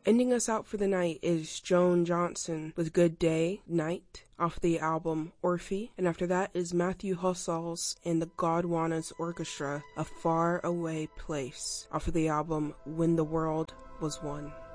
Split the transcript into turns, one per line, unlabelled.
Ending us out for the night is Joan Johnson with Good Day, Night off the album Orphe, and after that is Matthew Hussalls and the Godwanas Orchestra, A Far Away Place off of the album When the World Was One.